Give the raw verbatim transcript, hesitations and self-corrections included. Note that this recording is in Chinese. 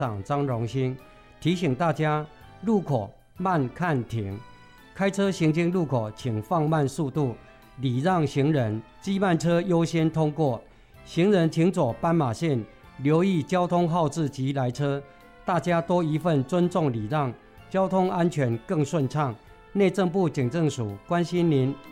长张荣兴提醒大家，路口慢看停，开车行经路口请放慢速度，礼让行人，机慢车优先通过，行人请走斑马线，留意交通号志及来车，大家多一份尊重礼让，交通安全更顺畅。内政部警政署关心您。